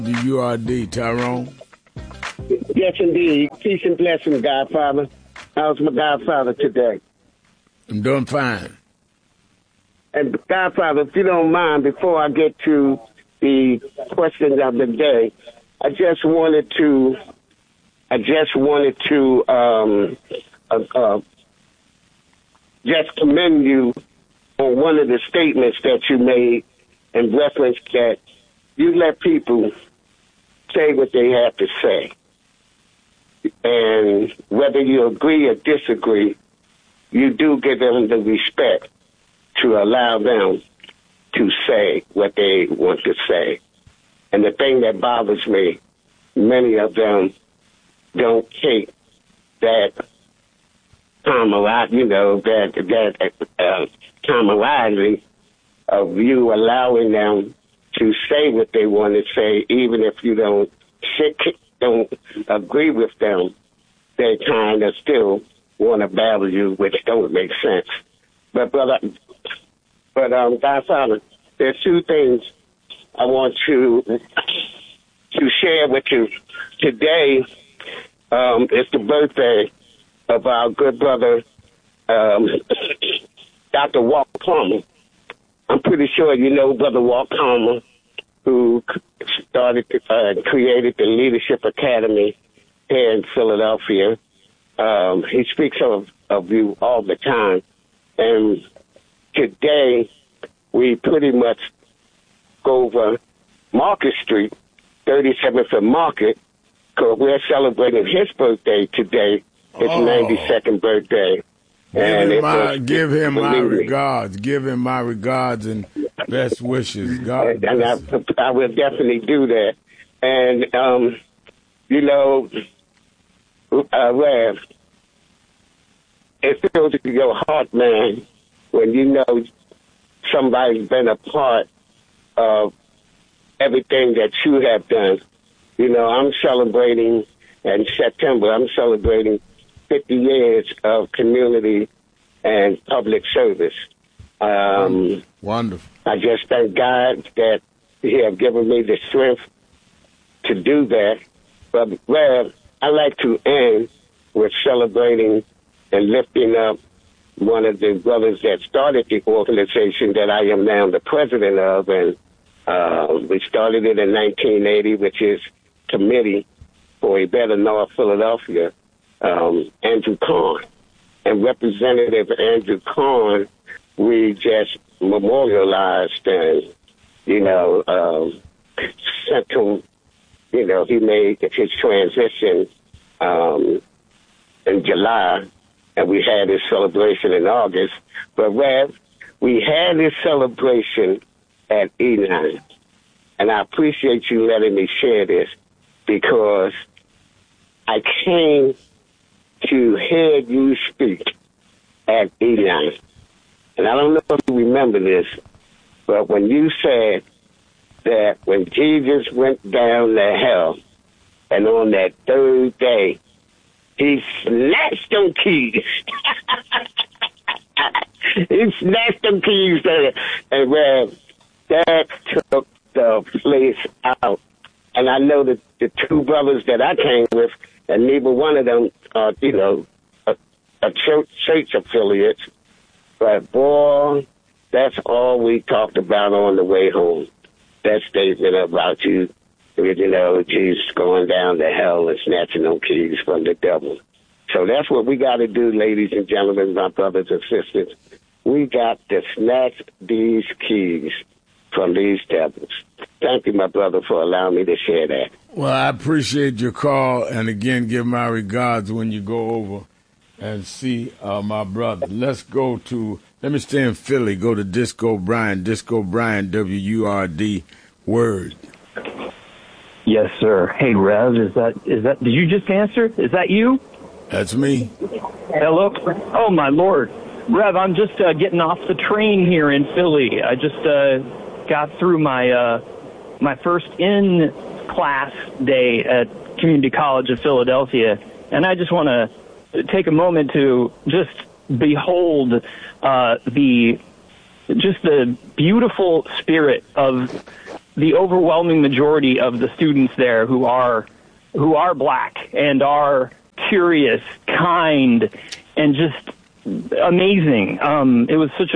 The URD, Tyrone. Yes, indeed. Peace and blessings, Godfather. How's my Godfather today? I'm doing fine. And Godfather, if you don't mind, before I get to the questions of the day, I just wanted to just commend you on one of the statements that you made in reference that you let people say what they have to say. And whether you agree or disagree, you do give them the respect to allow them to say what they want to say. And the thing that bothers me, many of them don't take that camaraderie, camaraderie of you allowing them to say what they want to say, even if you don't agree with them. They kind of still want to battle you, which don't make sense. But Godfather, there's two things I want to share with you. Today is the birthday of our good brother, Dr. Walt Palmer. I'm pretty sure you know Brother Walt Palmer, who started created the Leadership Academy here in Philadelphia. He speaks of you all the time. And today, we pretty much go over Market Street, 37th and Market, because we're celebrating his birthday today, his 92nd birthday. Give him my regards. Give him my regards and best wishes. God and I will definitely do that. And, Rev, it fills your heart, man, when you know somebody's been a part of everything that you have done. I'm celebrating in September. I'm celebrating 50 years of community and public service. Wonderful. I just thank God that He has given me the strength to do that. But, Rev, I like to end with celebrating and lifting up one of the brothers that started the organization that I am now the president of. And we started it in 1980, which is Committee for a Better North Philadelphia, Andrew Kahn. And Representative Andrew Kahn, we just memorialized and, sent him, he made his transition in July, and we had his celebration in August. But, Rev, we had this celebration at E9. And I appreciate you letting me share this because I came to hear you speak at E9. And I don't know if you remember this, but when you said that when Jesus went down to hell, and on that third day, he snatched them keys. He snatched them keys there. And that took the place out. And I know that the two brothers that I came with, and neither one of them are, a church affiliates. But, boy, that's all we talked about on the way home. That statement about you, Jesus going down to hell and snatching them keys from the devil. So that's what we got to do, ladies and gentlemen, my brothers and sisters. We got to snatch these keys from these devils. Thank you, my brother, for allowing me to share that. Well, I appreciate your call, and again, give my regards when you go over and see my brother. Let me stay in Philly, go to Disco Brian, WURD, Word. Yes, sir. Hey, Rev, is that, did you just answer? Is that you? That's me. Hello? Oh, my Lord. Rev, I'm just getting off the train here in Philly. I just got through my first in-class day at Community College of Philadelphia, and I just want to take a moment to just behold the beautiful spirit of the overwhelming majority of the students there who are black and are curious, kind, and just amazing. It was such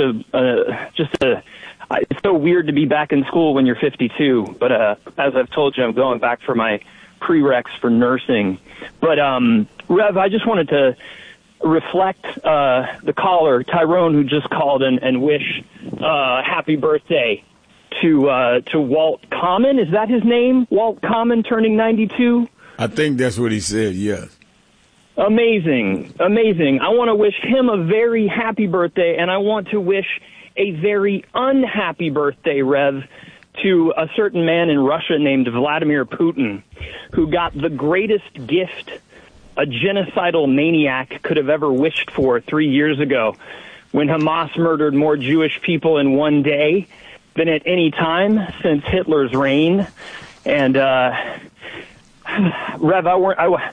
it's so weird to be back in school when you're 52, but as I've told you, I'm going back for my prereqs for nursing. But Rev, I just wanted to reflect the caller, Tyrone, who just called and wish happy birthday to Walt Common. Is that his name? Walt Common turning 92? I think that's what he said, yes. Amazing. I want to wish him a very happy birthday, and I want to wish a very unhappy birthday, Rev, to a certain man in Russia named Vladimir Putin, who got the greatest gift a genocidal maniac could have ever wished for 3 years ago, when Hamas murdered more Jewish people in one day than at any time since Hitler's reign. And Rev, I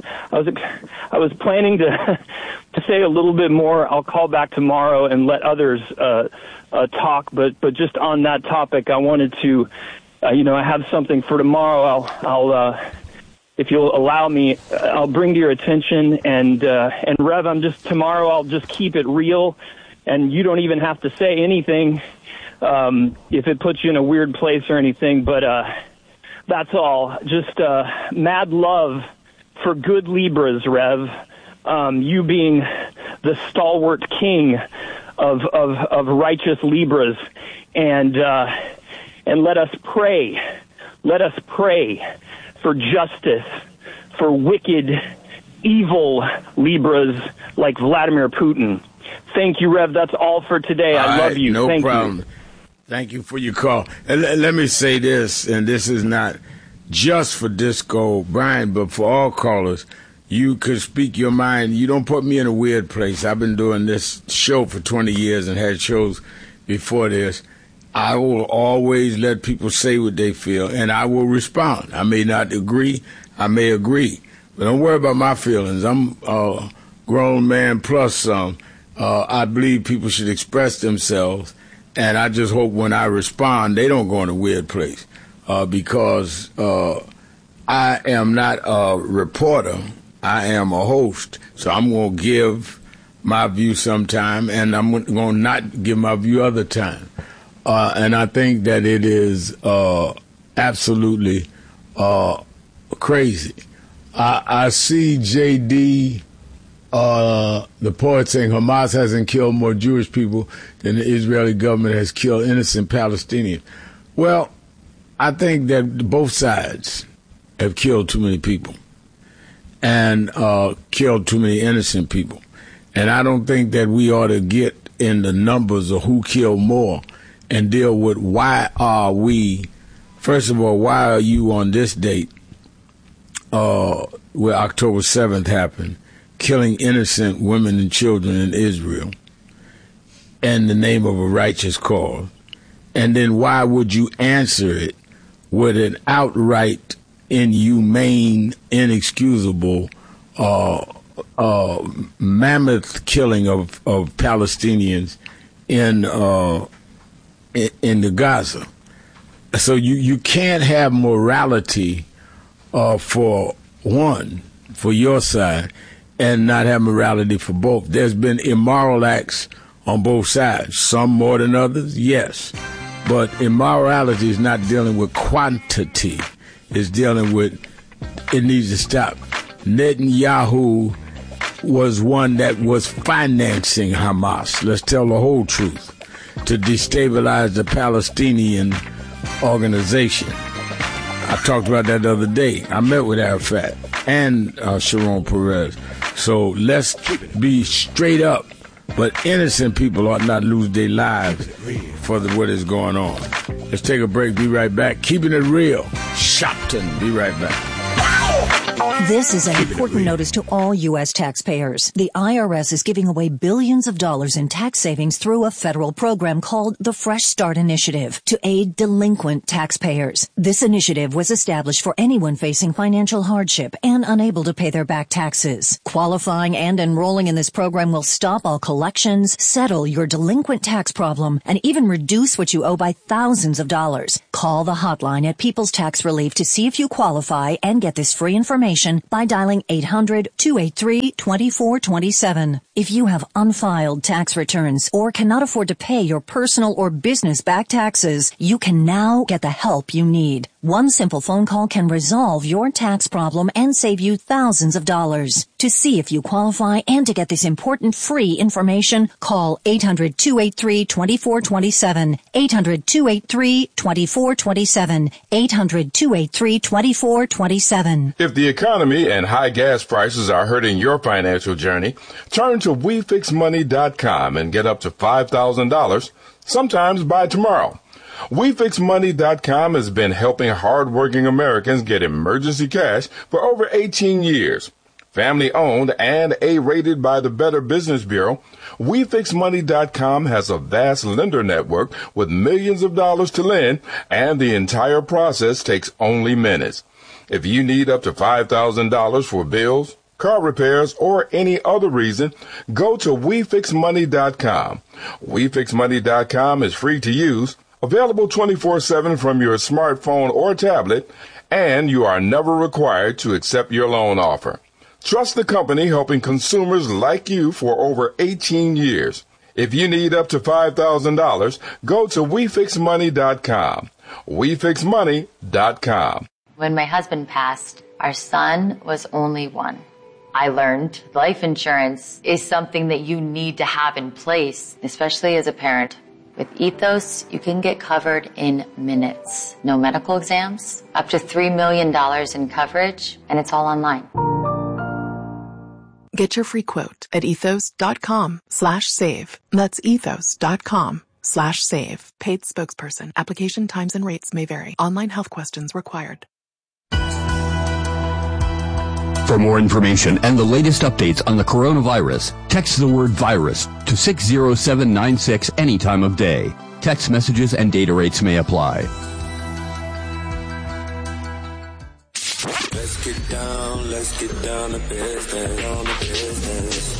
was planning to say a little bit more. I'll call back tomorrow and let others talk. But just on that topic, I wanted to, I have something for tomorrow. I'll if you'll allow me, I'll bring to your attention. And Rev, tomorrow I'll just keep it real, and you don't even have to say anything if it puts you in a weird place or anything. But that's all. Just mad love for good Libras, Rev. You being the stalwart king of righteous Libras, and let us pray. Let us pray for justice for wicked, evil Libras like Vladimir Putin. Thank you, Rev. That's all for today. I love you. No Thank problem. You. Thank you for your call. And let me say this, and this is not just for Disco Brian, but for all callers. You could speak your mind. You don't put me in a weird place. I've been doing this show for 20 years and had shows before this. I will always let people say what they feel, and I will respond. I may not agree. I may agree. But don't worry about my feelings. I'm a grown man plus some. I believe people should express themselves, and I just hope when I respond, they don't go in a weird place because I am not a reporter. I am a host, so I'm going to give my view sometime, and I'm going to not give my view other time. And I think that it is absolutely crazy. I see J.D., the poet, saying Hamas hasn't killed more Jewish people than the Israeli government has killed innocent Palestinians. Well, I think that both sides have killed too many people and killed too many innocent people. And I don't think that we ought to get in the numbers of who killed more and deal with why are we, first of all, why are you on this date where October 7th happened, killing innocent women and children in Israel in the name of a righteous cause? And then why would you answer it with an outright, inhumane, inexcusable, mammoth killing of Palestinians in the Gaza? So you can't have morality for one, for your side, and not have morality for both. There's been immoral acts on both sides, some more than others, yes. But immorality is not dealing with quantity. It's dealing with, it needs to stop. Netanyahu was one that was financing Hamas. Let's tell the whole truth. To destabilize the Palestinian organization. I talked about that the other day. I met with Arafat and Sharon Peres. So let's be straight up. But innocent people ought not lose their lives for what is going on. Let's take a break. Be right back. Keeping it real. Shopton. Be right back. This is an important notice to all U.S. taxpayers. The IRS is giving away billions of dollars in tax savings through a federal program called the Fresh Start Initiative to aid delinquent taxpayers. This initiative was established for anyone facing financial hardship and unable to pay their back taxes. Qualifying and enrolling in this program will stop all collections, settle your delinquent tax problem, and even reduce what you owe by thousands of dollars. Call the hotline at People's Tax Relief to see if you qualify and get this free information by dialing 800-283-2427. If you have unfiled tax returns or cannot afford to pay your personal or business back taxes, you can now get the help you need. One simple phone call can resolve your tax problem and save you thousands of dollars. To see if you qualify and to get this important free information, call 800-283-2427. 800-283-2427. 800-283-2427. If the economy and high gas prices are hurting your financial journey, turn to WeFixMoney.com and get up to $5,000, sometimes by tomorrow. WeFixMoney.com has been helping hardworking Americans get emergency cash for over 18 years. Family owned and A-rated by the Better Business Bureau, WeFixMoney.com has a vast lender network with millions of dollars to lend, and the entire process takes only minutes. If you need up to $5,000 for bills, car repairs, or any other reason, go to WeFixMoney.com. WeFixMoney.com is free to use, available 24/7 from your smartphone or tablet, and you are never required to accept your loan offer. Trust the company helping consumers like you for over 18 years. If you need up to $5,000, go to WeFixMoney.com. WeFixMoney.com. When my husband passed, our son was only one. I learned life insurance is something that you need to have in place, especially as a parent. With Ethos, you can get covered in minutes. No medical exams, up to $3 million in coverage, and it's all online. Get your free quote at ethos.com/save. That's ethos.com/save. Paid spokesperson. Application times and rates may vary. Online health questions required. For more information and the latest updates on the coronavirus, text the word virus to 60796 any time of day. Text messages and data rates may apply. Let's get down to business.